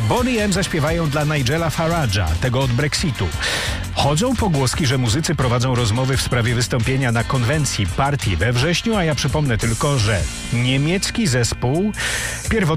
Boney M zaśpiewają dla Nigela Farage'a, tego od Brexitu. Chodzą pogłoski, że muzycy prowadzą rozmowy w sprawie wystąpienia na konwencji partii we wrześniu, a ja przypomnę tylko, że niemiecki zespół pierwotnie